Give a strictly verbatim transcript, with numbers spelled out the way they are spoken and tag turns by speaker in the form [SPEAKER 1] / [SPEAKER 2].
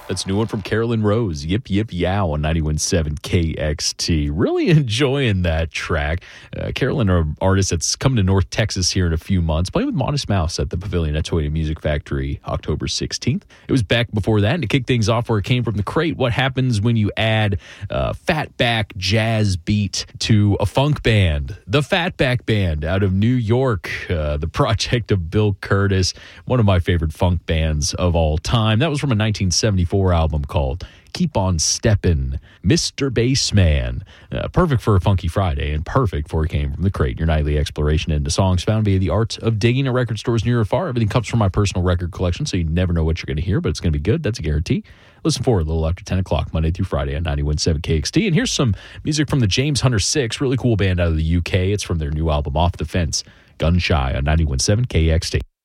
[SPEAKER 1] That's a new one from Carolyn Rose, Yip Yip Yow on ninety-one point seven K X T. Really enjoying that track. Uh, Carolyn, an artist that's coming to North Texas here in a few months, playing with Modest Mouse at the Pavilion at Toyota Music Factory October sixteenth. It was back before that, and to kick things off where it came from, The Crate, what happens when you add uh, fatback jazz beat to a funk band? The Fatback Band out of New York, uh, the project of Bill Curtis, one of my favorite funk bands of all time. That was from a nineteen seventy-four album called Keep on Steppin', Mister Bassman. Uh, perfect for a Funky Friday and perfect for It Came from The Crate, your nightly exploration into songs found via the art of digging at record stores near or far. Everything comes from my personal record collection, so you never know what you're going to hear, but it's going to be good. That's a guarantee. Listen for a little after ten o'clock, Monday through Friday on ninety-one point seven K X T. And here's some music from the James Hunter Six, really cool band out of the U K. It's from their new album, Off the Fence, Gun Shy on ninety-one point seven K X T.